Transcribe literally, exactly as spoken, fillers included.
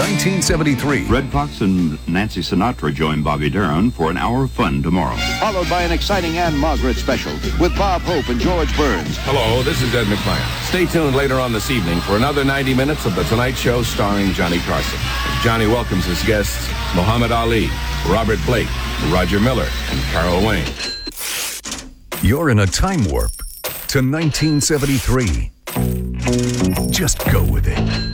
nineteen seventy-three. Red Fox and Nancy Sinatra join Bobby Darin for an hour of fun tomorrow. Followed by an exciting Anne Margaret special with Bob Hope and George Burns. Hello, this is Ed McMahon. Stay tuned later on this evening for another ninety minutes of The Tonight Show starring Johnny Carson. Johnny welcomes his guests Muhammad Ali, Robert Blake, Roger Miller, and Carol Wayne. You're in a time warp to nineteen seventy-three. Just go with it.